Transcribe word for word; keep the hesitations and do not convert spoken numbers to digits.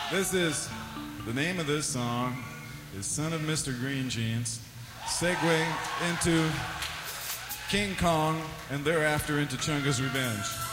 This is, the name of this song is Son of Mister Green Jeans. Segue into King Kong and thereafter into Chunga's Revenge.